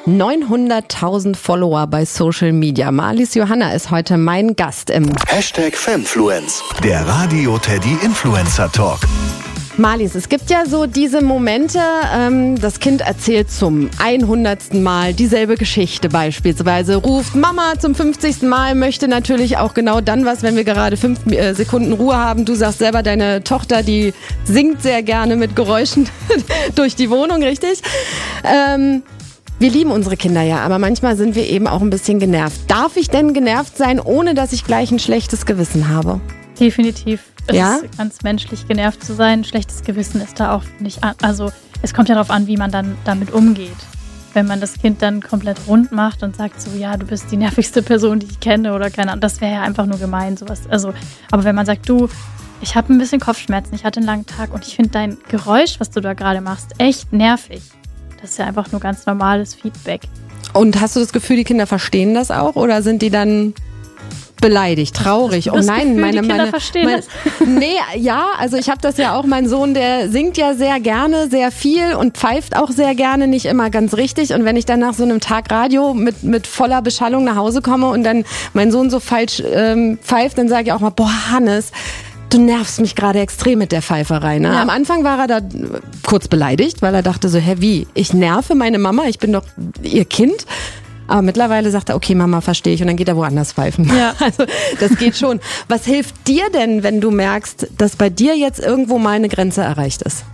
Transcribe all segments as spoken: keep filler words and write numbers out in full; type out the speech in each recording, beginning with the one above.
neunhunderttausend Follower bei Social Media. Marlies Johanna ist heute mein Gast im Hashtag Femfluence, der Radio Teddy Influencer Talk. Marlies, es gibt ja so diese Momente, ähm, das Kind erzählt zum hundertsten Mal dieselbe Geschichte beispielsweise, ruft Mama zum fünfzigsten Mal, möchte natürlich auch genau dann was, wenn wir gerade fünf äh, Sekunden Ruhe haben. Du sagst selber, deine Tochter, die singt sehr gerne mit Geräuschen durch die Wohnung, richtig? Ähm, wir lieben unsere Kinder ja, aber manchmal sind wir eben auch ein bisschen genervt. Darf ich denn genervt sein, ohne dass ich gleich ein schlechtes Gewissen habe? Definitiv. Es Ja? ist ganz menschlich, genervt zu sein. Schlechtes Gewissen ist da auch nicht an. Also es kommt ja darauf an, wie man dann damit umgeht. Wenn man das Kind dann komplett rund macht und sagt so, ja, du bist die nervigste Person, die ich kenne oder keine Ahnung, das wäre ja einfach nur gemein, sowas. Also, aber wenn man sagt, du, ich habe ein bisschen Kopfschmerzen, ich hatte einen langen Tag und ich finde dein Geräusch, was du da gerade machst, echt nervig. Das ist ja einfach nur ganz normales Feedback. Und hast du das Gefühl, die Kinder verstehen das auch oder sind die dann beleidigt, traurig? Hast du das oh nein, Gefühl, meine die Kinder meine, verstehen meine das? Nee, ja, also ich habe das ja auch, mein Sohn, der singt ja sehr gerne, sehr viel und pfeift auch sehr gerne, nicht immer ganz richtig, und wenn ich dann nach so einem Tag Radio mit mit voller Beschallung nach Hause komme und dann mein Sohn so falsch ähm, pfeift, dann sage ich auch mal, boah, Hannes, du nervst mich gerade extrem mit der Pfeiferei. Ne? Ja. Am Anfang war er da kurz beleidigt, weil er dachte so, hä, wie? Ich nerve meine Mama, ich bin doch ihr Kind. Aber mittlerweile sagt er, okay, Mama, verstehe ich, und dann geht er woanders pfeifen. Ja. Also das geht schon. Was hilft dir denn, wenn du merkst, dass bei dir jetzt irgendwo mal eine Grenze erreicht ist?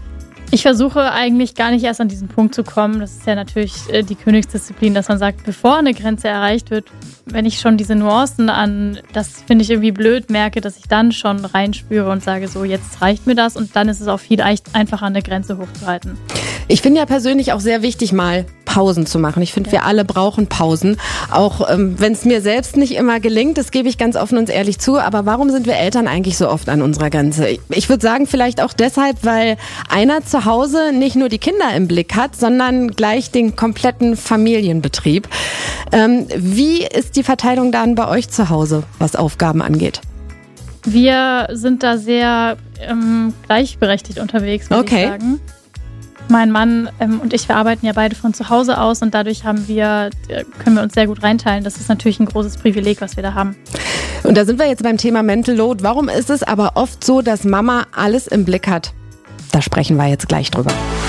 Ich versuche eigentlich gar nicht erst an diesen Punkt zu kommen. Das ist ja natürlich äh, die Königsdisziplin, dass man sagt, bevor eine Grenze erreicht wird, wenn ich schon diese Nuancen an, das finde ich irgendwie blöd, merke, dass ich dann schon reinspüre und sage, so, jetzt reicht mir das, und dann ist es auch viel einfacher, eine Grenze hochzuhalten. Ich finde ja persönlich auch sehr wichtig, mal Pausen zu machen. Ich finde, Ja. wir alle brauchen Pausen. Auch ähm, wenn es mir selbst nicht immer gelingt, das gebe ich ganz offen und ehrlich zu. Aber warum sind wir Eltern eigentlich so oft an unserer Grenze? Ich, ich würde sagen, vielleicht auch deshalb, weil einer zu Hause nicht nur die Kinder im Blick hat, sondern gleich den kompletten Familienbetrieb. Ähm, wie ist die Verteilung dann bei euch zu Hause, was Aufgaben angeht? Wir sind da sehr ähm, gleichberechtigt unterwegs, würde Okay. ich sagen. Mein Mann ähm, und ich, wir arbeiten ja beide von zu Hause aus, und dadurch haben wir, äh, können wir uns sehr gut reinteilen. Das ist natürlich ein großes Privileg, was wir da haben. Und da sind wir jetzt beim Thema Mental Load. Warum ist es aber oft so, dass Mama alles im Blick hat? Da sprechen wir jetzt gleich drüber.